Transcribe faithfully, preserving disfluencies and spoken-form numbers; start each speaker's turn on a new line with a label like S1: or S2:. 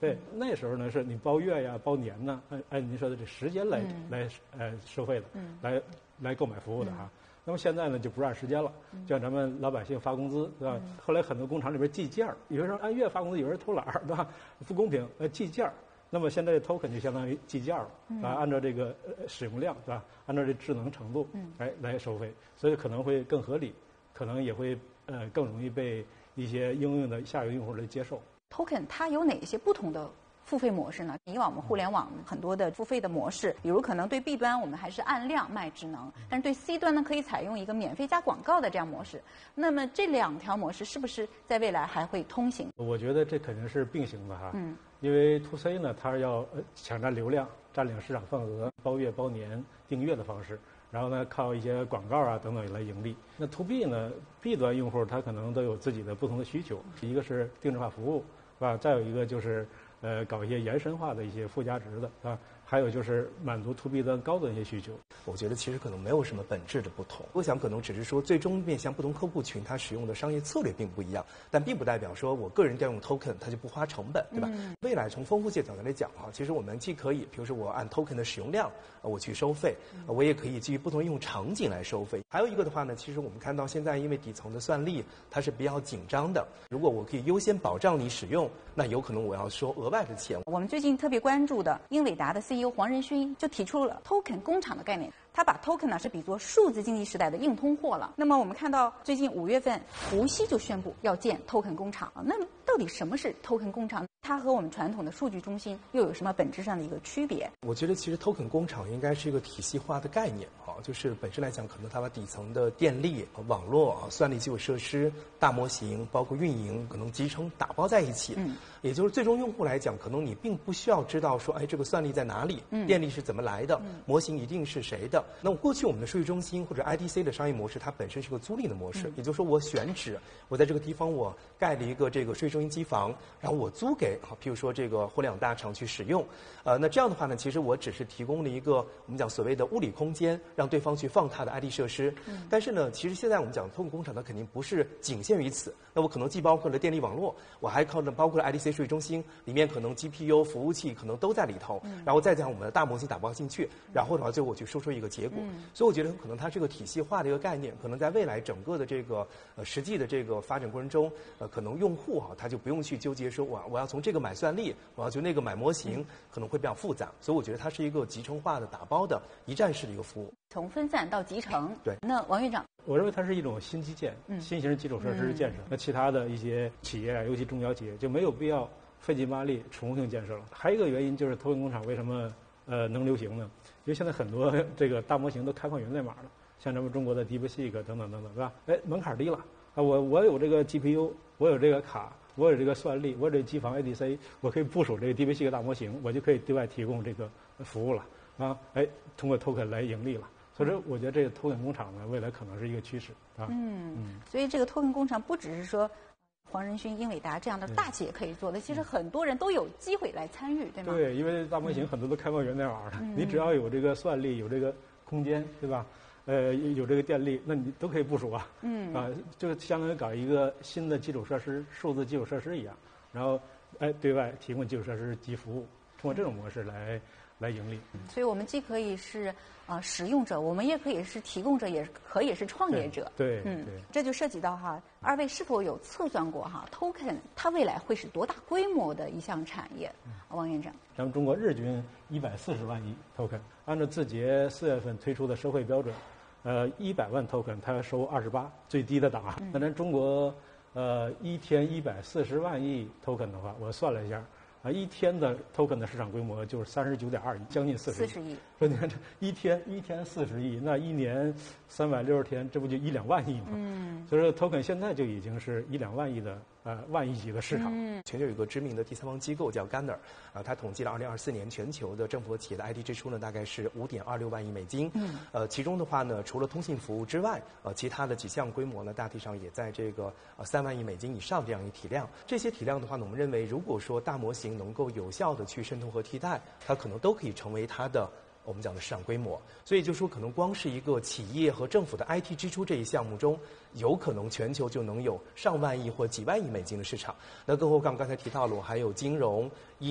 S1: 对，那时候呢是你包月呀、包年呐，按按您说的这时间来、嗯、来呃收费的，嗯、来来购买服务的哈。嗯、那么现在呢就不是按时间了，就像咱们老百姓发工资，对吧？嗯、后来很多工厂里边计件儿，有人说按月发工资，有人偷懒儿，对吧？不公平，呃，计件儿。那么现在的 token 就相当于计件了，嗯、啊，按照这个呃使用量，对吧？按照这智能程度，嗯、来来收费，所以可能会更合理，可能也会呃更容易被一些应用的下游用户来接受。
S2: token 它有哪些不同的付费模式呢？以往我们互联网很多的付费的模式，比如可能对 B 端我们还是按量卖智能，但是对 C 端呢可以采用一个免费加广告的这样模式。那么这两条模式是不是在未来还会通行？
S1: 我觉得这肯定是并行的哈。嗯。因为 to C 呢，它要呃抢占流量、占领市场份额，包月、包年、订阅的方式，然后呢靠一些广告啊等等来盈利。那 to B 呢 ，B 端用户他可能都有自己的不同的需求，一个是定制化服务，是吧？再有一个就是呃搞一些延伸化的一些附加值的啊，还有就是满足 to B 端高端一些需求。
S3: 我觉得其实可能没有什么本质的不同，我想可能只是说最终面向不同客户群，它使用的商业策略并不一样，但并不代表说我个人调用 token 它就不花成本，对吧？嗯、未来从丰富性角度来讲哈，其实我们既可以，比如说我按 token 的使用量，呃、我去收费，呃、我也可以基于不同应用场景来收费。还有一个的话呢，其实我们看到现在因为底层的算力它是比较紧张的，如果我可以优先保障你使用，那有可能我要收额外的钱。
S2: 我们最近特别关注的英伟达的 C E O 黄仁勋就提出了 token 工厂的概念。他把 token 呢是比作数字经济时代的硬通货了。那么我们看到最近五月份，无锡就宣布要建 token 工厂。那么到底什么是 token 工厂？它和我们传统的数据中心又有什么本质上的一个区别？
S3: 我觉得其实 token 工厂应该是一个体系化的概念啊，就是本身来讲，可能它把底层的电力、网络啊、算力基础设施、大模型，包括运营，可能集成打包在一起。嗯，也就是最终用户来讲，可能你并不需要知道说，哎，这个算力在哪里，嗯、电力是怎么来的，嗯、模型一定是谁的。那么过去我们的数据中心或者 I D C 的商业模式，它本身是个租赁的模式，嗯、也就是说我选址，我在这个地方我盖了一个这个数据中心机房，然后我租给，譬如说这个互联网大厂去使用。呃，那这样的话呢，其实我只是提供了一个我们讲所谓的物理空间，让对方去放它的 I D 设施。嗯、但是呢，其实现在我们讲token工厂，它肯定不是仅限于此。那我可能既包括了电力网络，我还靠着包括了 I D C 数据中心，里面可能 G P U 服务器可能都在里头，嗯、然后再将我们的大模型打包进去，然后的话最后我去输出一个结果。嗯、所以我觉得可能它是个体系化的一个概念，可能在未来整个的这个呃实际的这个发展过程中，呃，可能用户哈、啊、他就不用去纠结说我我要从这个买算力，我要从那个买模型，嗯、可能会比较复杂。所以我觉得它是一个集成化的打包的一站式的一个服务。
S2: 从分散到集成。
S3: 对。
S2: 那王院长，
S1: 我认为它是一种新基建、嗯、新型基础设施建设。嗯、那其他的一些企业啊，尤其中小企业就没有必要费劲巴力重复性建设了。还有一个原因就是 token 工厂为什么呃能流行呢？因为现在很多这个大模型都开放源代码了，像咱们中国的 DeepSeek 等等等等，是吧？哎，门槛低了啊！我我有这个 G P U， 我有这个卡，我有这个算力，我有这个机房 A D C， 我可以部署这个 DeepSeek 大模型，我就可以对外提供这个服务了啊！哎，通过 token 来盈利了。所以说，我觉得这个 token 工厂呢，未来可能是一个趋势啊。
S2: 嗯嗯。所以这个 token 工厂不只是说黄仁勋、英伟达这样的大企业可以做的，其实很多人都有机会来参与，对吗？
S1: 对，因为大模型很多都开放源代码的，嗯、你只要有这个算力，有这个空间，对吧？呃，有这个电力，那你都可以部署啊。嗯。啊，就相当于搞一个新的基础设施，数字基础设施一样，然后哎对外提供基础设施及服务，通过这种模式来来盈利。
S2: 所以我们既可以是呃使用者，我们也可以是提供者，也可以是创业者。
S1: 对，
S2: 嗯，
S1: 对，
S2: 这就涉及到哈，二位是否有测算过哈 token 它未来会是多大规模的一项产业？嗯、王院长，
S1: 咱们中国日均一百四十万亿 token， 按照字节四月份推出的收费标准，呃，一百万 token 它收二十八，最低的档啊。嗯、那咱中国呃一天一百四十万亿 token 的话，我算了一下。啊，一天的 token 的市场规模就是三十九点二亿，将近四十亿。
S2: 四十亿。
S1: 说你看这一天一天四十亿，那一年三百六十天，这不就一两万亿吗？嗯。所以说 token 现在就已经是一两万亿的呃万亿级的市场。
S3: 嗯。全球有一个知名的第三方机构叫 Gartner， 啊，它统计了二零二四年全球的政府和企业的 I T 支出呢，大概是五点二六万亿美金。嗯。呃，其中的话呢，除了通信服务之外，呃，其他的几项规模呢，大体上也在这个呃三万亿美金以上这样一体量。这些体量的话呢，我们认为，如果说大模型能够有效的去渗透和替代，它可能都可以成为它的我们讲的市场规模。所以就说可能光是一个企业和政府的 I T 支出这一项目中，有可能全球就能有上万亿或几万亿美金的市场。那更何况刚才提到了，我还有金融、医